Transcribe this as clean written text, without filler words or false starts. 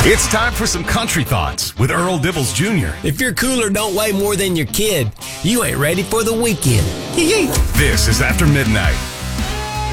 It's time for some country thoughts with Earl Dibbles Jr. If your cooler don't weigh more than your kid, you ain't ready for the weekend. This is After Midnight.